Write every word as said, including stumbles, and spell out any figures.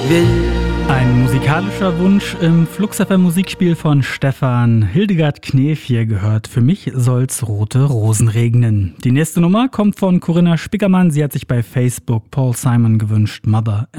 will. Ein musikalischer Wunsch im Flux F M Musikspiel von Stefan. Hildegard Knef hier gehört. Für mich soll's rote Rosen regnen. Die nächste Nummer kommt von Corinna Spickermann. Sie hat sich bei Facebook Paul Simon gewünscht. Mother